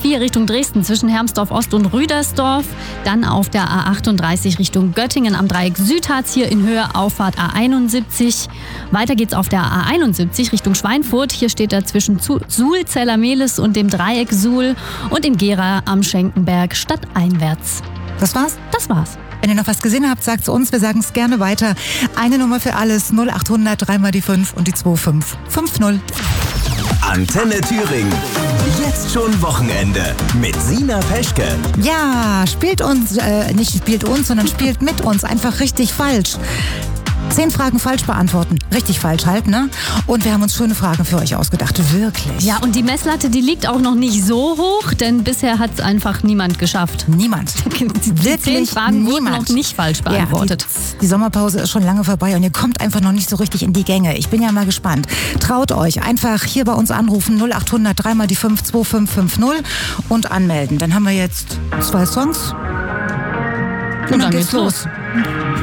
A4 Richtung Dresden zwischen Hermsdorf Ost und Rüdersdorf. Dann auf der A38 Richtung Göttingen am Dreieck Südharz, hier in Höhe Auffahrt A71. Weiter geht's auf der A71 Richtung Schweinfurt. Hier steht er zwischen Suhl-Zellermehlis und dem Dreieck Suhl und in Gera am Schenkenberg stadteinwärts. Das war's? Das war's. Wenn ihr noch was gesehen habt, sagt's uns. Wir sagen es gerne weiter. Eine Nummer für alles. 0800 3 mal die 5 und die 2550. Antenne Thüringen. Jetzt schon Wochenende mit Sina Peschke. Ja, nicht spielt uns, sondern spielt mit uns. Einfach richtig falsch. 10 Fragen falsch beantworten. Richtig falsch halt, ne? Und wir haben uns schöne Fragen für euch ausgedacht. Wirklich. Ja, und die Messlatte, die liegt auch noch nicht so hoch, denn bisher hat es einfach niemand geschafft. Niemand. Die 10 Fragen wurden noch nicht falsch beantwortet. Ja, die Sommerpause ist schon lange vorbei und ihr kommt einfach noch nicht so richtig in die Gänge. Ich bin ja mal gespannt. Traut euch. Einfach hier bei uns anrufen. 0800 3 mal die 5 2550 und anmelden. Dann haben wir jetzt 2 Songs. Und dann geht's los.